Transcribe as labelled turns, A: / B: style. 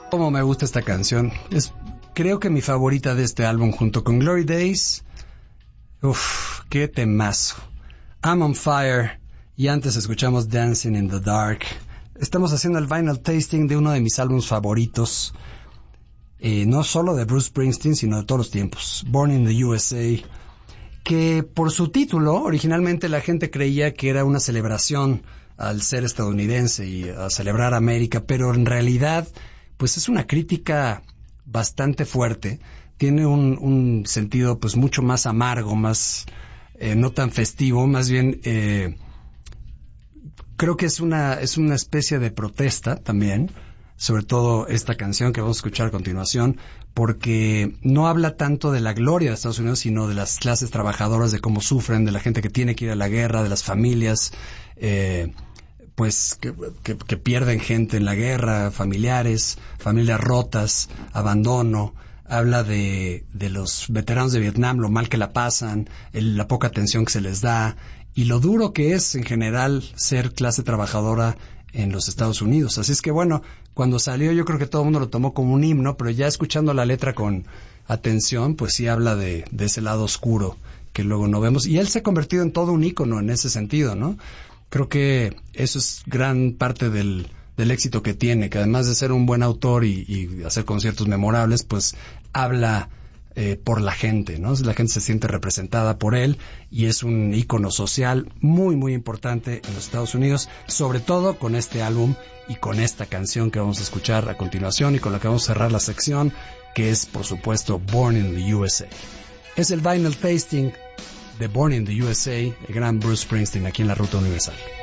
A: Cómo me gusta esta canción. Creo que mi favorita de este álbum junto con Glory Days. Uf, qué temazo. I'm on Fire. Y antes escuchamos Dancing in the Dark. Estamos haciendo el vinyl tasting de uno de mis álbumes favoritos. No solo de Bruce Springsteen, sino de todos los tiempos. Born in the USA. Que por su título, originalmente la gente creía que era una celebración al ser estadounidense y a celebrar América, pero en realidad pues es una crítica bastante fuerte, tiene un sentido pues mucho más amargo, más no tan festivo, más bien creo que es una especie de protesta también, sobre todo esta canción que vamos a escuchar a continuación, porque no habla tanto de la gloria de Estados Unidos, sino de las clases trabajadoras, de cómo sufren, de la gente que tiene que ir a la guerra, de las familias pues que pierden gente en la guerra, familiares rotas, abandono. Habla de los veteranos de Vietnam, lo mal que la pasan, la poca atención que se les da y lo duro que es en general ser clase trabajadora en los Estados Unidos. Así es que bueno, cuando salió yo creo que todo el mundo lo tomó como un himno, pero ya escuchando la letra con atención, pues sí habla de ese lado oscuro que luego no vemos. Y él se ha convertido en todo un ícono en ese sentido, ¿no? Creo que eso es gran parte del éxito que tiene, que además de ser un buen autor y hacer conciertos memorables, pues habla por la gente, ¿no? La gente se siente representada por él y es un ícono social muy, muy importante en los Estados Unidos, sobre todo con este álbum y con esta canción que vamos a escuchar a continuación y con la que vamos a cerrar la sección, que es, por supuesto, Born in the USA. Es el vinyl tasting de Born in the USA, el gran Bruce Springsteen aquí en la Ruta Universal.